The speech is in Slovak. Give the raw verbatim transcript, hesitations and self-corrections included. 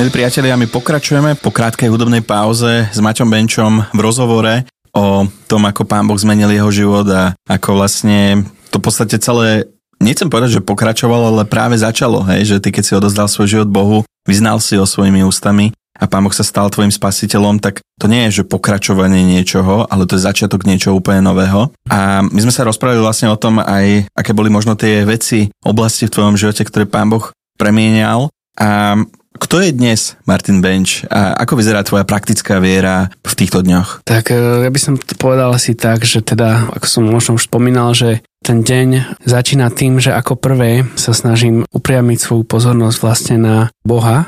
Milí priatelia, my pokračujeme po krátkej hudobnej pauze s Maťom Benčom v rozhovore o tom, ako Pán Boh zmenil jeho život a ako vlastne to v podstate celé, nechcem povedať, že pokračovalo, ale práve začalo, hej, že ty keď si odozdal svoj život Bohu, vyznal si ho svojimi ústami a Pán Boh sa stal tvojim spasiteľom, tak to nie je, že pokračovanie niečoho, ale to je začiatok niečoho úplne nového. A my sme sa rozprávali vlastne o tom aj, aké boli možno tie veci, oblasti v tvojom živote, ktoré Pán Boh premienial. A kto je dnes Martin Benč a ako vyzerá tvoja praktická viera v týchto dňoch? Tak ja by som to povedal asi tak, že teda, ako som možno už spomínal, že ten deň začína tým, že ako prvé sa snažím upriamiť svoju pozornosť vlastne na Boha